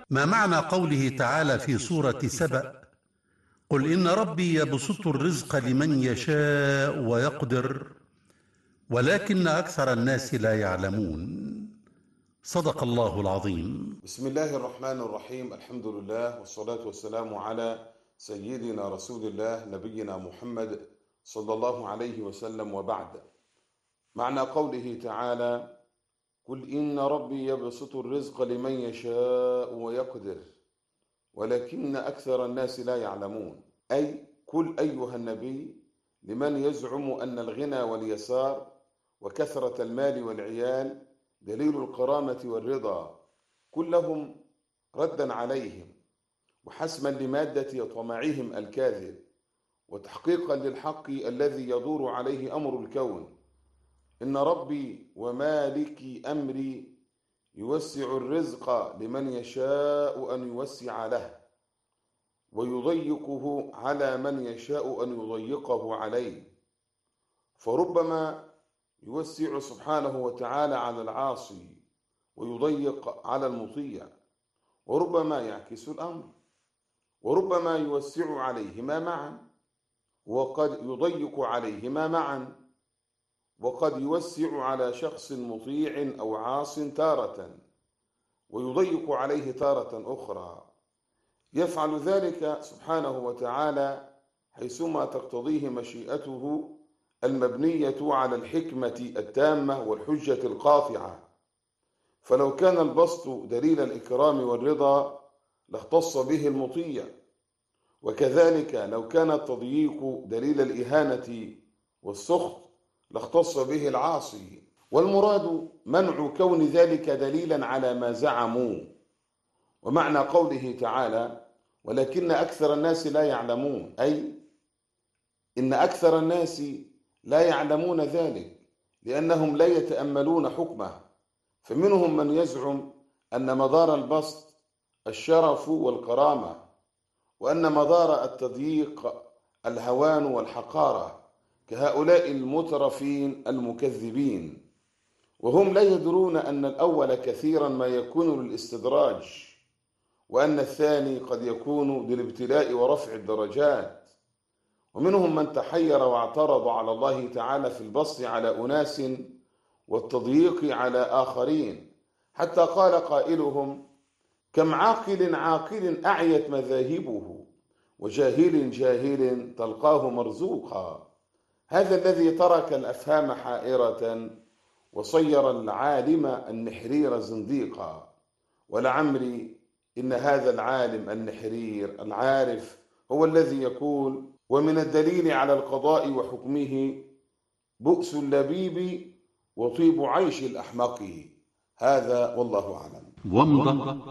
ما معنى قوله تعالى في سورة سبأ: قل إن ربي يبسط الرزق لمن يشاء ويقدر ولكن أكثر الناس لا يعلمون؟ صدق الله العظيم. بسم الله الرحمن الرحيم. الحمد لله والصلاة والسلام على سيدنا رسول الله نبينا محمد صلى الله عليه وسلم، وبعد. معنى قوله تعالى: قل إن ربي يبسط الرزق لمن يشاء ويقدر ولكن أكثر الناس لا يعلمون، أي قل أيها النبي لمن يزعم أن الغنى واليسار وكثرة المال والعيال دليل الكرامة والرضا، قل لهم ردا عليهم وحسما لمادة طمعهم الكاذب وتحقيقا للحق الذي يدور عليه أمر الكون: إن ربي ومالك أمري يوسع الرزق لمن يشاء أن يوسع له ويضيقه على من يشاء أن يضيقه عليه، فربما يوسع سبحانه وتعالى على العاصي ويضيق على المطيع، وربما يعكس الأمر، وربما يوسع عليهما معا وقد يضيق عليهما معا، وقد يوسع على شخص مطيع أو عاص تارة ويضيق عليه تارة أخرى. يفعل ذلك سبحانه وتعالى حيثما تقتضيه مشيئته المبنية على الحكمة التامة والحجة القاطعة. فلو كان البسط دليل الإكرام والرضا لاختص به المطيع، وكذلك لو كان التضييق دليل الإهانة والسخط لاختص به العاصي، والمراد منع كون ذلك دليلا على ما زعموا. ومعنى قوله تعالى: ولكن أكثر الناس لا يعلمون، أي إن أكثر الناس لا يعلمون ذلك لأنهم لا يتأملون حكمه. فمنهم من يزعم أن مدار البسط الشرف والكرامة، وأن مدار التضييق الهوان والحقارة، كهؤلاء المترفين المكذبين، وهم لا يدرون أن الأول كثيرا ما يكون للاستدراج، وأن الثاني قد يكون للابتلاء ورفع الدرجات. ومنهم من تحير واعترض على الله تعالى في البسط على أناس والتضييق على آخرين، حتى قال قائلهم: كم عاقل أعيت مذاهبه وجاهل جاهل تلقاه مرزوقا. هذا الذي ترك الأفهام حائرة وصير العالم النحرير زنديقا. ولعمري إن هذا العالم النحرير العارف هو الذي يقول: ومن الدليل على القضاء وحكمه بؤس اللبيب وطيب عيش الأحمق. هذا والله أعلم.